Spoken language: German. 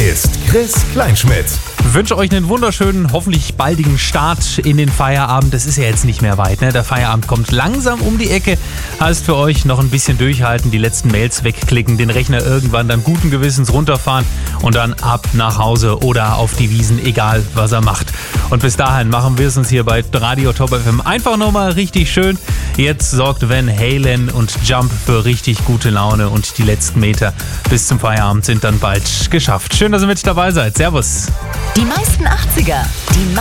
ist Chris Kleinschmidt. Ich wünsche euch einen wunderschönen, hoffentlich baldigen Start in den Feierabend. Das ist ja jetzt nicht mehr weit, ne? Der Feierabend kommt langsam um die Ecke. Heißt für euch noch ein bisschen durchhalten, die letzten Mails wegklicken, den Rechner irgendwann dann guten Gewissens runterfahren und dann ab nach Hause oder auf die Wiesen, egal was er macht. Und bis dahin machen wir es uns hier bei Radio Top FM einfach nochmal richtig schön. Jetzt sorgt Van Halen und Jump für richtig gute Laune und die letzten Meter bis zum Feierabend sind dann bald geschafft. Schön, dass ihr mit dabei seid. Servus. Die meisten 80er, die